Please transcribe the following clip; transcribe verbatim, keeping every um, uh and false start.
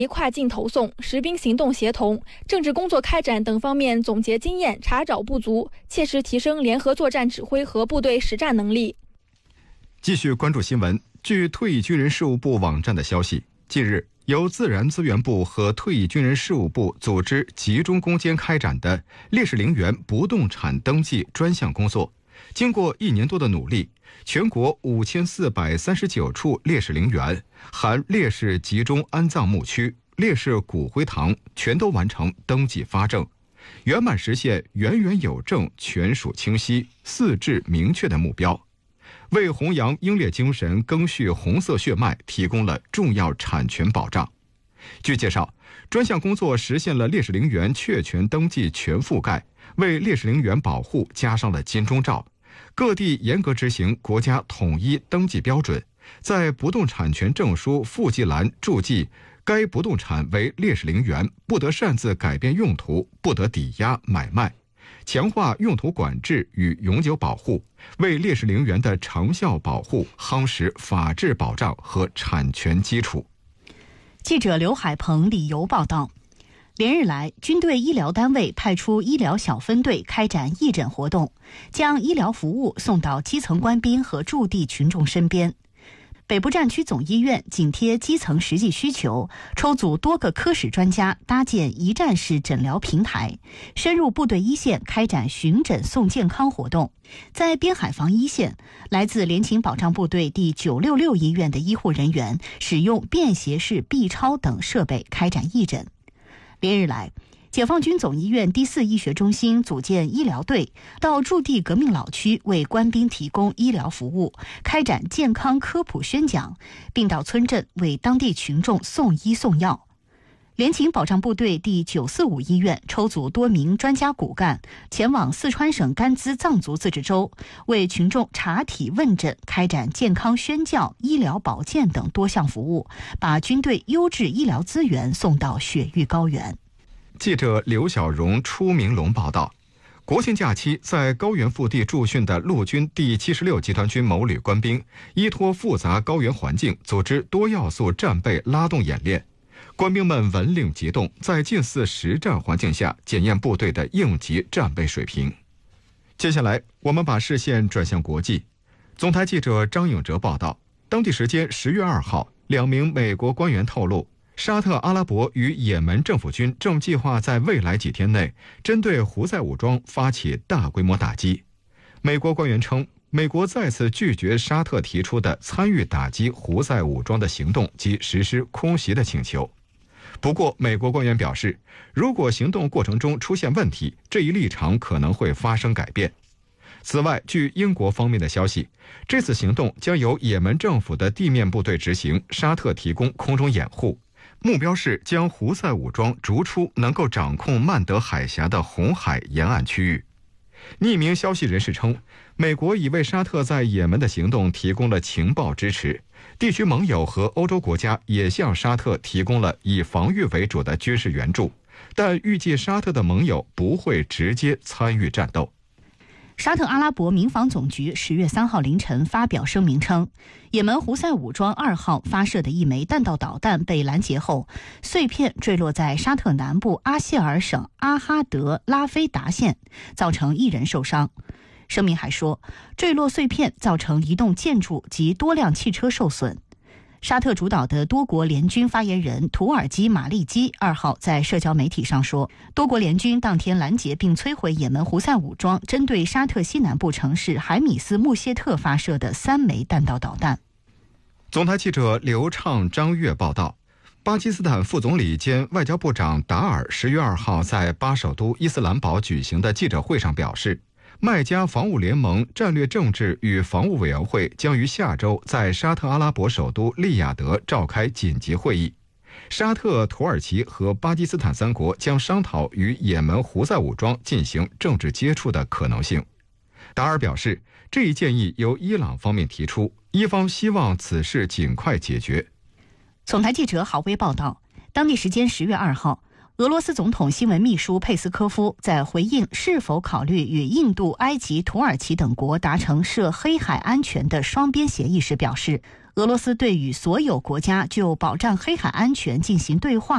跨境投送、实兵行动协同、政治工作开展等方面总结经验，查找不足，切实提升联合作战指挥和部队实战能力。 继续关注新闻。据退役军人事务部网站的消息，近日由自然资源部和退役军人事务部组织集中攻坚开展的烈士陵园不动产登记专项工作，经过一年多的努力，全国五千四百三十九处烈士陵园，含烈士集中安葬墓区、烈士骨灰堂全都完成登记发证，圆满实现园园有证、权属清晰、四治明确的目标，为弘扬英烈精神、赓续红色血脉提供了重要产权保障。据介绍，专项工作实现了烈士陵园确权登记全覆盖，为烈士陵园保护加上了金钟罩。各地严格执行国家统一登记标准，在不动产权证书附记栏注记该不动产为烈士陵园，不得擅自改变用途，不得抵押买卖，强化用途管制与永久保护，为烈士陵园的长效保护夯实法治保障和产权基础。 记者刘海鹏、李游报道。连日来，军队医疗单位派出医疗小分队开展义诊活动，将医疗服务送到基层官兵和驻地群众身边。北部战区总医院紧贴基层实际需求，抽组多个科室专家搭建一站式诊疗平台，深入部队一线开展巡诊送健康活动。在边海防一线，来自联勤保障部队第九六六医院的医护人员使用便携式 B 超等设备开展义诊。连日来，解放军总医院第四医学中心组建医疗队，到驻地革命老区为官兵提供医疗服务，开展健康科普宣讲，并到村镇为当地群众送医送药。联勤保障部队第九四五医院抽组多名专家骨干，前往四川省甘孜藏族自治州，为群众查体问诊，开展健康宣教、医疗保健等多项服务，把军队优质医疗资源送到雪域高原。 记者刘小荣、初明龙报道。国庆假期在高原腹地驻训的陆军第七十六集团军某旅官兵，依托复杂高原环境，组织多要素战备拉动演练。官兵们闻令急动，在近似实战环境下检验部队的应急战备水平。接下来，我们把视线转向国际。总台记者张永哲报道，当地时间十月二号，两名美国官员透露，沙特阿拉伯与也门政府军正计划在未来几天内针对胡塞武装发起大规模打击。美国官员称，美国再次拒绝沙特提出的参与打击胡塞武装的行动及实施空袭的请求。不过，美国官员表示，如果行动过程中出现问题，这一立场可能会发生改变。此外，据英国方面的消息，这次行动将由也门政府的地面部队执行，沙特提供空中掩护，目标是将胡塞武装逐出能够掌控曼德海峡的红海沿岸区域。匿名消息人士称，美国已为沙特在也门的行动提供了情报支持，地区盟友和欧洲国家也向沙特提供了以防御为主的军事援助，但预计沙特的盟友不会直接参与战斗。 沙特阿拉伯民防总局十月三号凌晨发表声明称，也门胡塞武装二号发射的一枚弹道导弹被拦截后，碎片坠落在沙特南部阿谢尔省阿哈德拉菲达县，造成一人受伤。声明还说，坠落碎片造成一栋建筑及多辆汽车受损。沙特主导的多国联军发言人图尔基马利基二号在社交媒体上说，多国联军当天拦截并摧毁也门胡塞武装针对沙特西南部城市海米斯穆谢特发射的三枚弹道导弹。 总台记者刘畅、张悦报道，巴基斯坦副总理兼外交部长达尔十月二号在巴首都伊斯兰堡举行的记者会上表示，麦加防务联盟战略政治与防务委员会将于下周在沙特阿拉伯首都利雅得召开紧急会议，沙特、土耳其和巴基斯坦三国将商讨与也门胡塞武装进行政治接触的可能性。达尔表示，这一建议由伊朗方面提出，伊方希望此事尽快解决。 总台记者郝威报道，当地时间十月二号，俄罗斯总统新闻秘书佩斯科夫在回应是否考虑与印度、埃及、土耳其等国达成涉黑海安全的双边协议时表示，俄罗斯对与所有国家就保障黑海安全进行对话